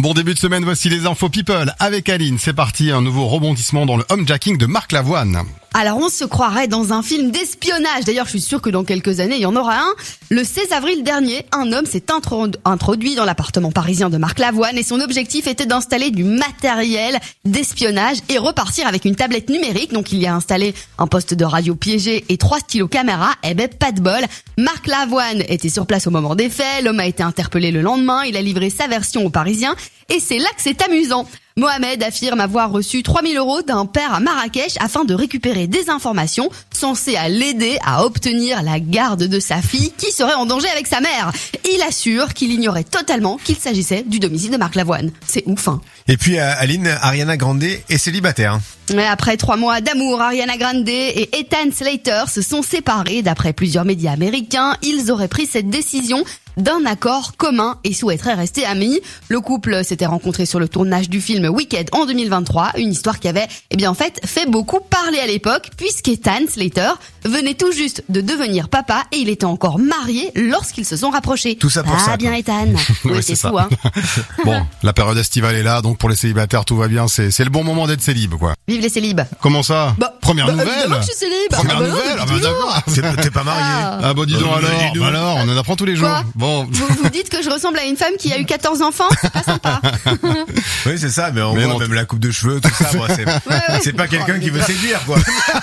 Un bon début de semaine, voici les infos people avec Aline. C'est parti, un nouveau rebondissement dans le homejacking de Marc Lavoine. Alors on se croirait dans un film d'espionnage. D'ailleurs, je suis sûre que dans quelques années, il y en aura un. Le 16 avril dernier, un homme s'est introduit dans l'appartement parisien de Marc Lavoine et son objectif était d'installer du matériel d'espionnage et repartir avec une tablette numérique. Donc il y a installé un poste de radio piégé et 3 stylos caméra. Eh ben pas de bol. Marc Lavoine était sur place au moment des faits. L'homme a été interpellé le lendemain. Il a livré sa version aux Parisiens. Et c'est là que c'est amusant. Mohamed affirme avoir reçu 3 000 € d'un père à Marrakech afin de récupérer des informations censées l'aider à obtenir la garde de sa fille qui serait en danger avec sa mère. Il assure qu'il ignorait totalement qu'il s'agissait du domicile de Marc Lavoine. C'est ouf, hein. Et puis Aline, Ariana Grande est célibataire. Mais après 3 mois d'amour, Ariana Grande et Ethan Slater se sont séparés. D'après plusieurs médias américains, ils auraient pris cette décision d'un accord commun et souhaiteraient rester amis. Le couple s'était rencontré sur le tournage du film Wicked en 2023, une histoire qui avait fait beaucoup parler à l'époque, puisqu'Ethan Slater venait tout juste de devenir papa et il était encore marié lorsqu'ils se sont rapprochés. Tout ça pour ça. Ah bien Ethan. Ouais, c'est ça. fou, hein. Bon, la période estivale est là, donc pour les célibataires tout va bien, c'est le bon moment d'être célib, quoi. Vive les célibes. Comment ça? Première nouvelle. Évidemment que je suis célib. Première non, nouvelle. depuis D'accord. T'es pas marié. Ah bah dis donc alors, on en apprend tous les jours. Quoi Bon. Vous dites que je ressemble à une femme qui a eu 14 enfants, c'est pas sympa. Oui, c'est ça, mais on Mais voit non. même la coupe de cheveux, tout ça, moi, c'est pas quelqu'un qui veut séduire, quoi.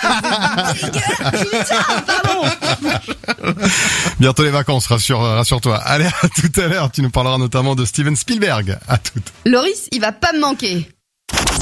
Pardon. Bientôt les vacances, rassure-toi. Allez, à tout à l'heure, tu nous parleras notamment de Steven Spielberg. À toutes. Loris, il va pas me manquer.